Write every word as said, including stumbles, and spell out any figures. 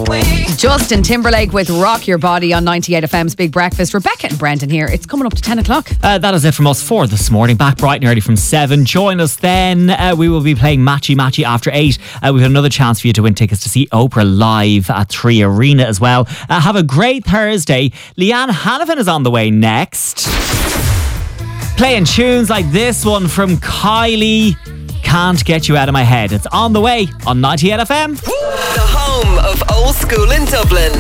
Justin Timberlake with Rock Your Body on ninety-eight F M's Big Breakfast. Rebecca and Brendan here. It's coming up to ten o'clock. Uh, that is it from us for this morning. Back bright and early from seven. Join us then. Uh, we will be playing Matchy Matchy after eight. Uh, we've got another chance for you to win tickets to see Oprah live at three Arena as well. Uh, have a great Thursday. Leanne Hannafin is on the way next. Playing tunes like this one from Kylie. Can't Get You Out of My Head. It's on the way on ninety-eight F M. The home of old school in Dublin.